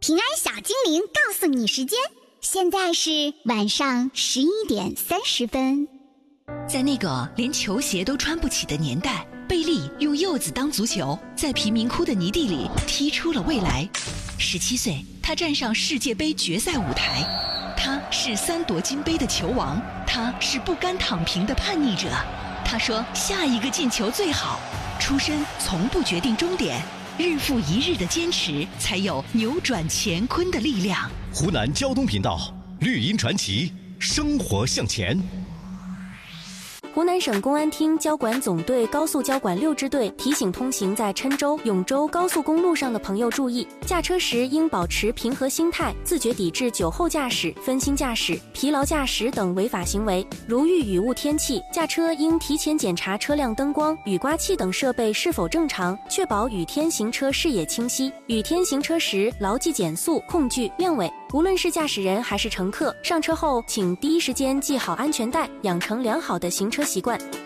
平安小精灵告诉你时间，现在是晚上11:30。 在那个连球鞋都穿不起的年代，贝利用柚子当足球，在贫民窟的泥地里踢出了未来。17岁，他站上世界杯决赛舞台。他是3夺金杯的球王，他是不甘躺平的叛逆者。他说下一个进球最好。出身从不决定终点，日复一日的坚持，才有扭转乾坤的力量。 湖南交通频道，绿茵传奇，生活向前。 湖南省公安厅交管总队高速交管6支队提醒通行在郴州、永州高速公路上的朋友注意，驾车时应保持平和心态，自觉抵制酒后驾驶、分心驾驶、疲劳驾驶等违法行为。如遇雨雾天气，驾车应提前检查车辆灯光、雨刮器等设备是否正常，确保雨天行车视野清晰。雨天行车时牢记减速、控距、变尾。无论是驾驶人还是乘客，上车后请第一时间系好安全带，养成良好的行车习惯。